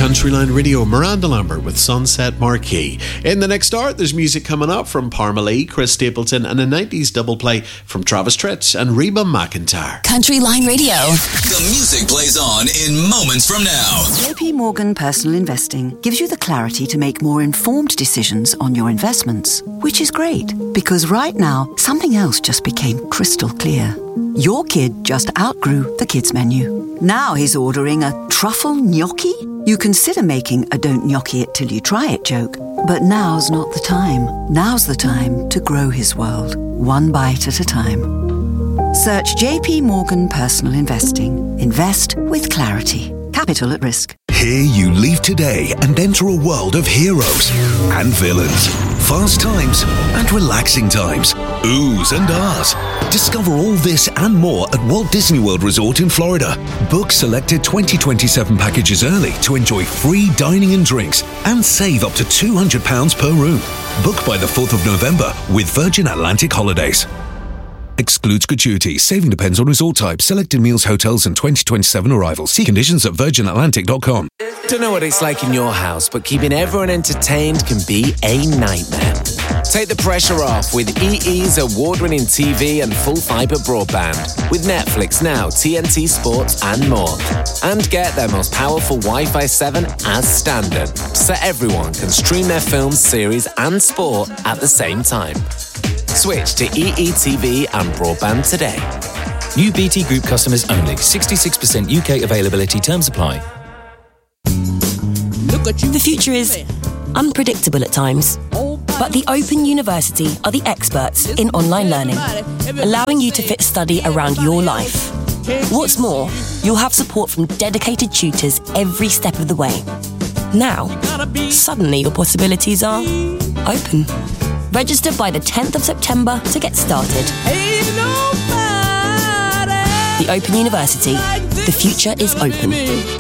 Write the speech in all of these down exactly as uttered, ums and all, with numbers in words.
Country Line Radio, Miranda Lambert with Sunset Marquee. In the next hour, there's music coming up from Parmalee, Chris Stapleton, and a nineties double play from Travis Tritt and Reba McEntire. Country Line Radio. The music plays on in moments from now. J P Morgan Personal Investing gives you the clarity to make more informed decisions on your investments, which is great because right now, something else just became crystal clear. Your kid just outgrew the kids menu. Now he's ordering a truffle gnocchi? You consider making a don't gnocchi it till you try it joke. But now's not the time. Now's the time to grow his world, one bite at a time. Search J P Morgan Personal Investing. Invest with clarity. Capital at risk. Here you leave today and enter a world of heroes and villains, fast times and relaxing times, oohs and ahs. Discover all this and more at Walt Disney World Resort in Florida. Book selected twenty twenty-seven packages early to enjoy free dining and drinks and save up to two hundred pounds per room. Book by the fourth of November with Virgin Atlantic Holidays. Excludes gratuity. Saving depends on resort type, selected meals, hotels, and twenty twenty-seven arrivals. See conditions at virgin atlantic dot com. Don't know what it's like in your house, but keeping everyone entertained can be a nightmare. Take the pressure off with E E's award-winning T V and full fibre broadband with Netflix Now, T N T Sports, and more. And get their most powerful Wi-Fi seven as standard, so everyone can stream their films, series, and sport at the same time. Switch to E E T V and broadband today. New B T Group customers only. sixty-six percent U K availability. Terms apply. The future is unpredictable at times, but the Open University are the experts in online learning, allowing you to fit study around your life. What's more, you'll have support from dedicated tutors every step of the way. Now, suddenly your possibilities are open. Register by the tenth of September to get started. The Open University. The future is open.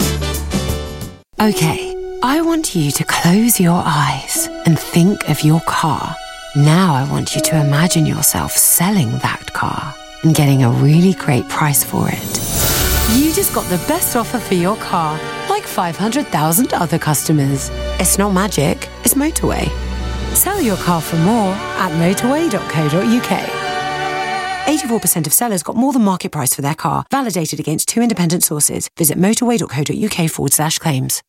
Okay, I want you to close your eyes and think of your car. Now I want you to imagine yourself selling that car and getting a really great price for it. You just got the best offer for your car, like five hundred thousand other customers. It's not magic, it's Motorway. Sell your car for more at motorway dot co dot uk. eighty-four percent of sellers got more than market price for their car, validated against two independent sources. Visit motorway dot co dot uk forward slash claims.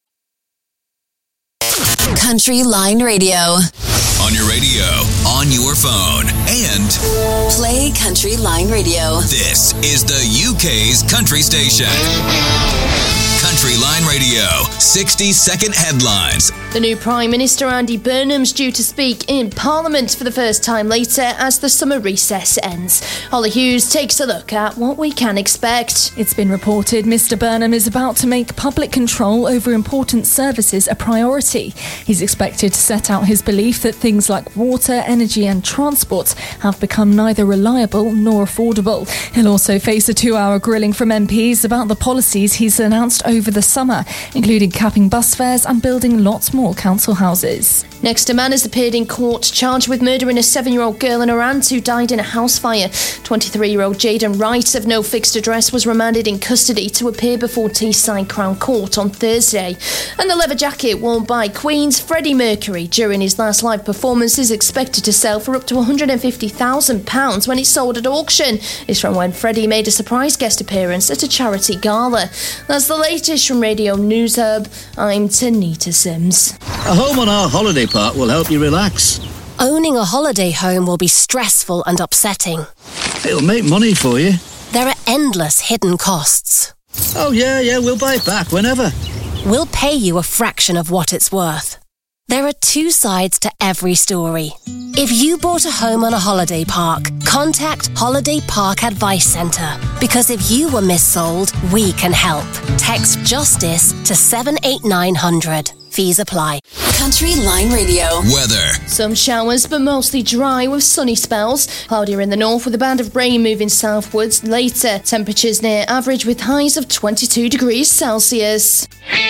Country Line Radio. On your radio, on your phone, and Play Country Line Radio. This is the U K's country station. Country Line Radio, sixty second headlines. The new Prime Minister Andy Burnham's due to speak in Parliament for the first time later as the summer recess ends. Holly Hughes takes a look at what we can expect. It's been reported Mister Burnham is about to make public control over important services a priority. He's expected to set out his belief that things like water, energy and transport have become neither reliable nor affordable. He'll also face a two-hour grilling from M Ps about the policies he's announced over the summer, including capping bus fares and building lots more council houses. Next, a man has appeared in court charged with murdering a seven-year-old girl in her aunt who died in a house fire. twenty-three-year-old Jaden Wright of no fixed address was remanded in custody to appear before Teesside Crown Court on Thursday. And the leather jacket worn by Queen's Freddie Mercury during his last live performance is expected to sell for up to one hundred fifty thousand pounds when it's sold at auction. It's from when Freddie made a surprise guest appearance at a charity gala. That's the latest from Radio News Hub. I'm Tanita Sims. A home on our holiday park will help you relax. Owning a holiday home will be stressful and upsetting. It'll make money for you. There are endless hidden costs. Oh yeah, yeah, we'll buy it back whenever. We'll pay you a fraction of what it's worth. There are two sides to every story. If you bought a home on a holiday park, contact Holiday Park Advice Centre. Because if you were missold, we can help. Text JUSTICE to seven eight nine hundred. Fees apply. Country Line Radio. Weather. Some showers, but mostly dry with sunny spells. Cloudier in the north with a band of rain moving southwards later. Temperatures near average with highs of twenty-two degrees Celsius.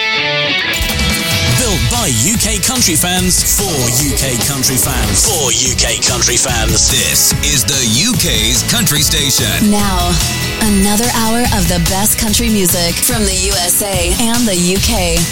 Built by U K country fans for U K country fans for U K country fans. This is the U K's country station. Now, another hour of the best country music from the U S A and the U K.